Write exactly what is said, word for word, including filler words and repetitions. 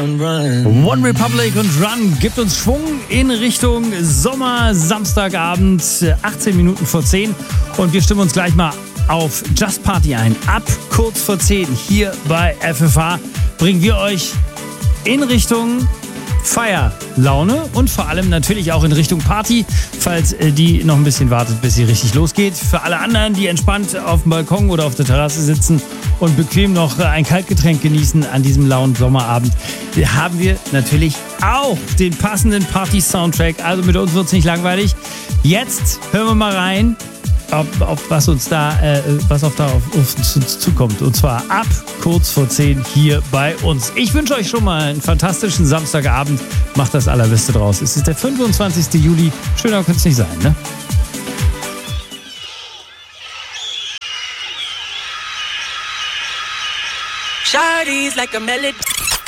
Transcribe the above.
One Republic und Run gibt uns Schwung in Richtung Sommer, Samstagabend, achtzehn Minuten vor zehn. Und wir stimmen uns gleich mal auf Just Party ein. Ab kurz vor zehn hier bei F F H bringen wir euch in Richtung Feierlaune und vor allem natürlich auch in Richtung Party, falls die noch ein bisschen wartet, bis sie richtig losgeht. Für alle anderen, die entspannt auf dem Balkon oder auf der Terrasse sitzen und bequem noch ein Kaltgetränk genießen an diesem lauen Sommerabend, haben wir natürlich auch den passenden Party-Soundtrack. Also mit uns wird es nicht langweilig. Jetzt hören wir mal rein, Auf, auf was uns da, äh, was auf da auf, auf uns zukommt. Und zwar ab kurz vor zehn hier bei uns. Ich wünsche euch schon mal einen fantastischen Samstagabend. Macht das Allerbeste draus. Es ist der fünfundzwanzigsten Juli. Schöner könnte es nicht sein, ne? Shawty's like a melody.